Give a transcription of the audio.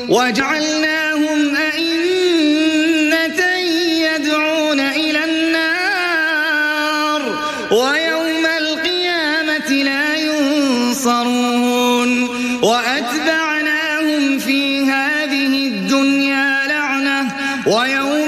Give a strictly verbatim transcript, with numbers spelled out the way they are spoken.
وجعلناهم أئمة يدعون إلى النار ويوم القيامة لا ينصرون.